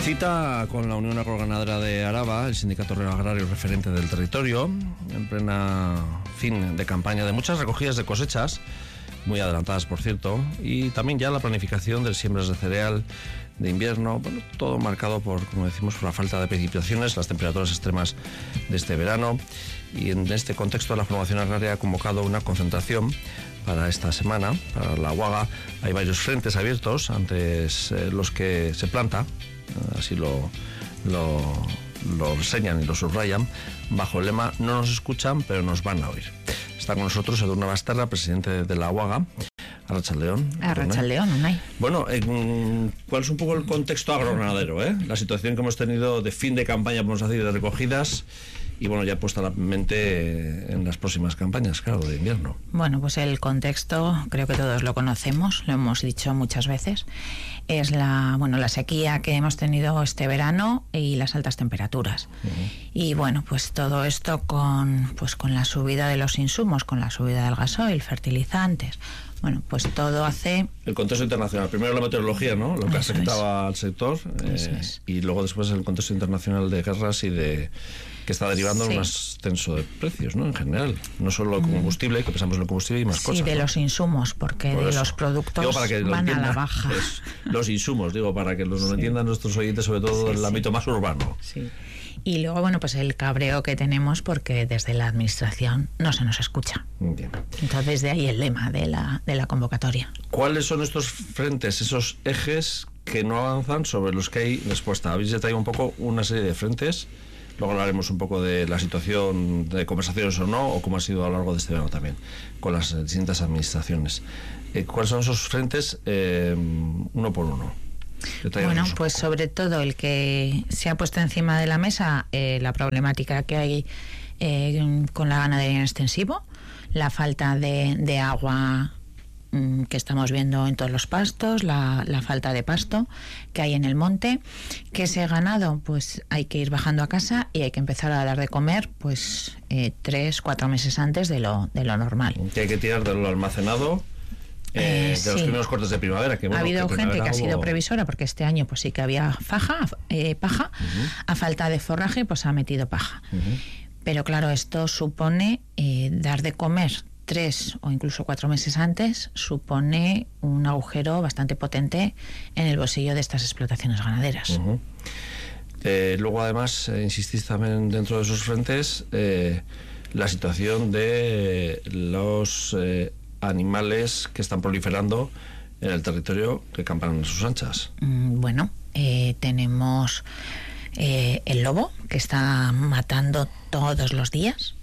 Cita con la Unión Agroganadera de Araba, el sindicato agrario referente del territorio, en plena fin de campaña de muchas recogidas de cosechas, muy adelantadas por cierto, y también ya la planificación de siembras de cereal de invierno, bueno, todo marcado por, como decimos, por la falta de precipitaciones, las temperaturas extremas de este verano, y en este contexto la formación agraria ha convocado una concentración para esta semana, para la Uaga. Hay varios frentes abiertos ante los que se planta, así lo reseñan y lo subrayan, bajo el lema "no nos escuchan, pero nos van a oír". Está con nosotros Edurne Basterra, presidente de la UAGA. Arratsaldeon. Arratsaldeon, Unai. Bueno, ¿cuál es un poco el contexto agroganadero? La situación que hemos tenido de fin de campaña, podemos decir, de recogidas, y bueno, ya puesta la mente en las próximas campañas, claro, de invierno. Bueno, pues el contexto, creo que todos lo conocemos, lo hemos dicho muchas veces, es la sequía que hemos tenido este verano y las altas temperaturas. Y bueno, pues todo esto con la subida de los insumos, con la subida del gasoil, fertilizantes. Bueno, pues todo hace... El contexto internacional. Primero la meteorología, ¿no? Lo que afectaba al sector. Y luego después el contexto internacional de guerras y de... que está derivando en un ascenso de precios, ¿no? En general. No solo el combustible, que pensamos en el combustible y más cosas. Sí, de ¿no? los insumos, porque de los productos van a la baja. Los insumos, para que lo entiendan nuestros oyentes, sobre todo en el ámbito más urbano. Sí. Y luego, bueno, pues el cabreo que tenemos porque desde la administración no se nos escucha. Bien. Entonces, de ahí el lema de la convocatoria. ¿Cuáles son estos frentes, esos ejes que no avanzan, sobre los que hay respuesta? Habéis traído un poco una serie de frentes. Luego hablaremos un poco de la situación de conversaciones o no, o cómo ha sido a lo largo de este verano también, con las distintas administraciones. ¿Cuáles son esos frentes uno por uno? Bueno, pues sobre todo el que se ha puesto encima de la mesa, la problemática que hay con la ganadería en extensivo, la falta de agua que estamos viendo en todos los pastos, la falta de pasto que hay en el monte, que ese ganado pues hay que ir bajando a casa y hay que empezar a dar de comer 3-4 meses antes de lo normal. Que hay que tirar de lo almacenado. De los primeros cortes de primavera. Ha habido gente que ha sido previsora, porque este año pues sí que había paja, a falta de forraje pues ha metido paja. Pero claro, esto supone dar de comer 3 o incluso 4 meses antes, supone un agujero bastante potente en el bolsillo de estas explotaciones ganaderas. Luego además insistís también dentro de esos frentes la situación de los animales que están proliferando en el territorio, que campan en sus anchas. Bueno, tenemos el lobo, que está matando todos los días.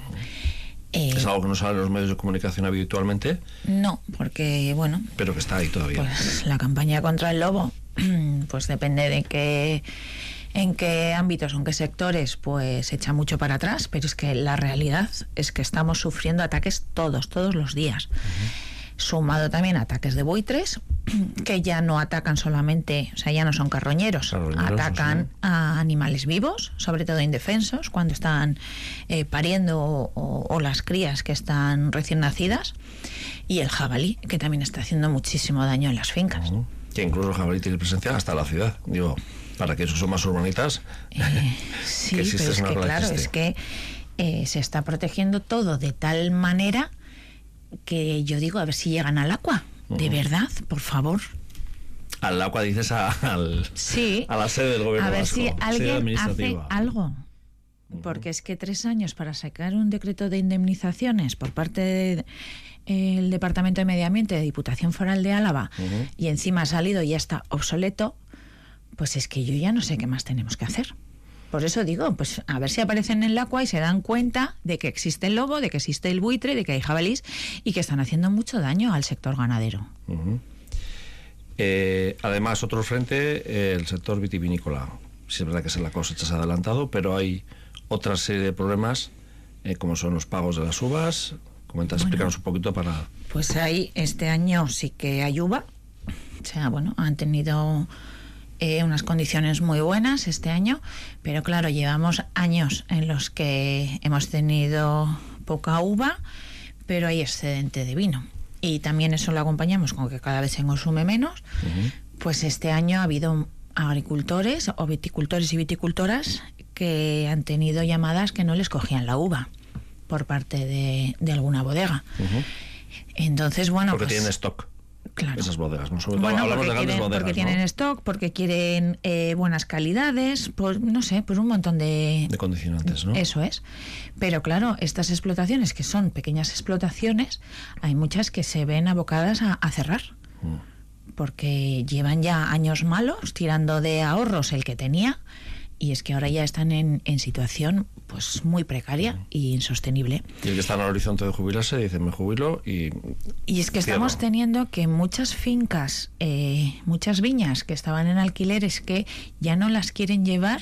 ¿Es algo que no sale en los medios de comunicación habitualmente? No, porque bueno... Pero que está ahí todavía. Pues la campaña contra el lobo, pues depende de en qué ámbitos o en qué sectores, pues echa mucho para atrás, pero es que la realidad es que estamos sufriendo ataques todos los días. Sumado también a ataques de buitres, que ya no atacan solamente, o sea, ya no son carroñeros, atacan a animales vivos, sobre todo indefensos, cuando están pariendo o las crías que están recién nacidas, y el jabalí, que también está haciendo muchísimo daño en las fincas. Que incluso el jabalí tiene presencia hasta la ciudad, para que esos son más urbanitas. Sí, pero es que claro, es que se está protegiendo todo de tal manera que yo digo, a ver si llegan al agua. De verdad, por favor. Al agua dices a la sede del gobierno vasco. A ver vasco, si alguien hace algo. Porque es que 3 años para sacar un decreto de indemnizaciones por parte del Departamento de Medio Ambiente de Diputación Foral de Álava, y encima ha salido y ya está obsoleto, pues es que yo ya no sé qué más tenemos que hacer. Por eso digo, pues a ver si aparecen en el agua y se dan cuenta de que existe el lobo, de que existe el buitre, de que hay jabalís y que están haciendo mucho daño al sector ganadero. Además, otro frente, el sector vitivinícola. Sí, es verdad que la cosecha se ha adelantado, pero hay otra serie de problemas, como son los pagos de las uvas. Explícanos un poquito para... Pues ahí este año sí que hay uva. O sea, bueno, han tenido unas condiciones muy buenas este año, pero claro, llevamos años en los que hemos tenido poca uva, pero hay excedente de vino. Y también eso lo acompañamos con que cada vez se consume menos. Pues este año ha agricultores o viticultores y viticultoras que han tenido llamadas que no les cogían la uva por parte de alguna bodega. Entonces, bueno, porque pues, tienen stock. Claro. Esas bodegas, ¿no? Sobre todo Bueno, hablamos de grandes bodegas, porque ¿no? tienen stock, porque quieren buenas calidades, pues no sé, pues un montón de condicionantes, ¿no? Eso es. Pero claro, estas explotaciones, que son pequeñas explotaciones, hay muchas que se ven abocadas a cerrar. Porque llevan ya años malos, tirando de ahorros el que tenía, y es que ahora ya están en situación pues muy precaria e insostenible. Y el que está en el horizonte de jubilarse dice, me jubilo y es que estamos teniendo que muchas fincas, muchas viñas que estaban en alquileres, que ya no las quieren llevar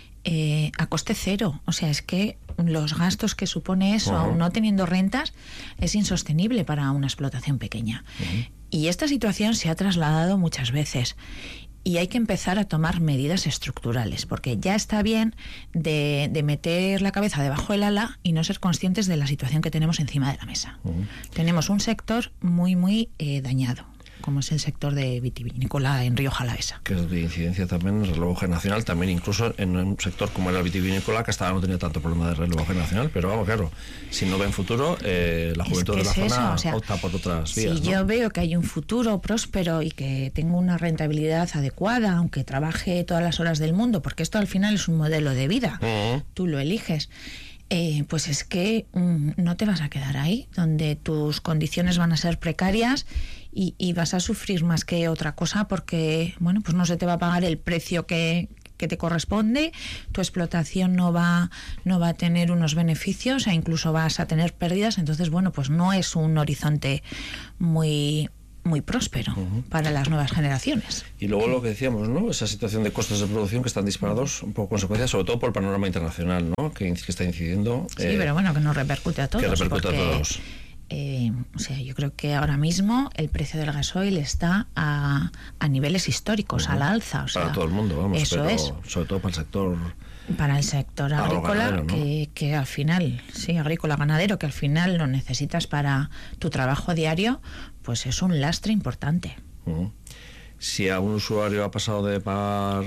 a coste cero. O sea, es que los gastos que supone eso, aún no teniendo rentas, es insostenible para una explotación pequeña. Y esta situación se ha trasladado muchas veces. Y hay que empezar a tomar medidas estructurales, porque ya está bien de meter la cabeza debajo del ala y no ser conscientes de la situación que tenemos encima de la mesa. Tenemos un sector muy, muy dañado, como es el sector de vitivinícola en Rioja Alavesa. Que es de incidencia también en el relevo generacional, también incluso en un sector como era el vitivinícola, que hasta ahora no tenía tanto problema de relevo generacional, pero vamos, claro, si no ven futuro, la juventud de la zona opta por otras vías. Si yo veo que hay un futuro próspero y que tengo una rentabilidad adecuada, aunque trabaje todas las horas del mundo, porque esto al final es un modelo de vida, tú lo eliges, pues es que no te vas a quedar ahí, donde tus condiciones van a ser precarias y vas a sufrir más que otra cosa, porque bueno, pues no se te va a pagar el precio que te corresponde, tu explotación no va a tener unos beneficios e incluso vas a tener pérdidas. Entonces, bueno, pues no es un horizonte muy próspero para las nuevas generaciones. Y luego lo que decíamos, ¿no? Esa situación de costos de producción que están disparados, un poco consecuencia, sobre todo por el panorama internacional, ¿no? Que está incidiendo. Sí, pero bueno, que nos repercute a todos. Que repercute a todos. O sea, yo creo que ahora mismo el precio del gasoil está a niveles históricos, a la alza. O sea, para todo el mundo, vamos, eso pero es. Sobre todo para el sector. Para el sector agrícola, ganadero, ¿no? que al final, sí, agrícola ganadero, que al final lo necesitas para tu trabajo diario, pues es un lastre importante. Si a un usuario ha pasado de pagar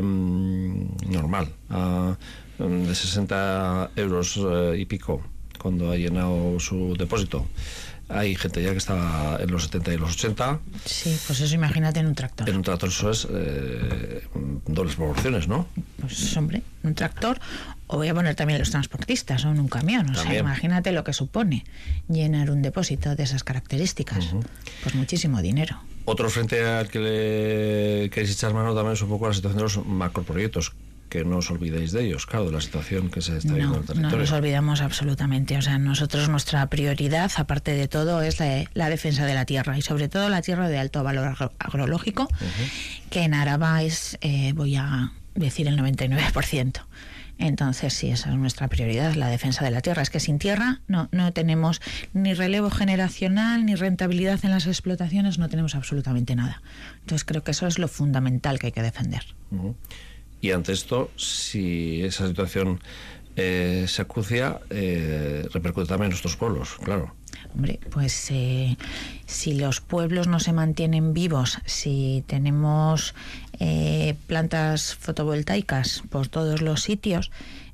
normal de 60 euros y pico cuando ha llenado su depósito, hay gente ya que está en los 70 y los 80. Sí, pues eso imagínate en un tractor. En un tractor eso es dobles proporciones, ¿no? Pues hombre, un tractor, o voy a poner también los transportistas o en un camión. O sea, imagínate lo que supone llenar un depósito de esas características. Pues muchísimo dinero. Otro frente al que le queréis echar mano también es un poco la situación de los macroproyectos, que no os olvidéis de ellos, claro, de la situación que se está viviendo en el territorio. No nos olvidamos absolutamente. O sea, nosotros, nuestra prioridad, aparte de todo, es la defensa de la tierra, y sobre todo la tierra de alto valor agrológico, que en Araba es, voy a decir, el 99%. Entonces, sí, esa es nuestra prioridad, la defensa de la tierra. Es que sin tierra no tenemos ni relevo generacional, ni rentabilidad en las explotaciones, no tenemos absolutamente nada. Entonces, creo que eso es lo fundamental que hay que defender. Y ante esto, si esa situación se acucia, repercute también en nuestros pueblos, claro. Hombre, pues si los pueblos no se mantienen vivos, si tenemos plantas fotovoltaicas por todos los sitios,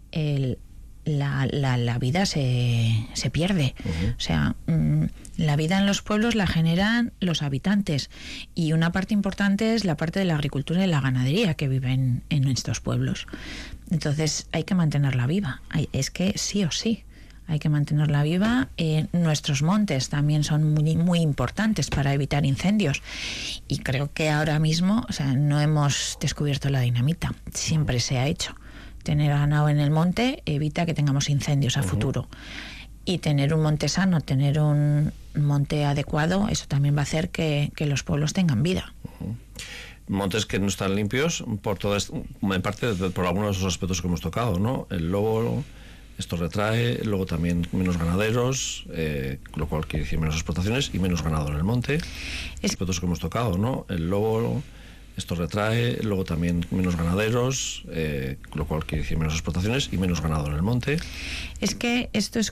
la vida se pierde. O sea, la vida en los pueblos la generan los habitantes, y una parte importante es la parte de la agricultura y la ganadería que viven en estos pueblos. Entonces hay que mantenerla viva. Es que sí o sí hay que mantenerla viva. Nuestros montes también son muy importantes para evitar incendios, y creo que ahora mismo, o sea, no hemos descubierto la dinamita. Siempre se ha hecho. Tener ganado en el monte evita que tengamos incendios a futuro. Y tener un monte sano, tener un monte adecuado, eso también va a hacer que los pueblos tengan vida. Montes que no están limpios por todo esto, en parte por algunos de esos aspectos que hemos tocado, ¿no? El lobo, esto retrae, luego también menos ganaderos, lo cual quiere decir menos explotaciones y menos ganado en el monte. Aspectos que hemos tocado, ¿no? El lobo, esto retrae, luego también menos ganaderos, lo cual quiere decir menos explotaciones y menos ganado en el monte. Es que esto es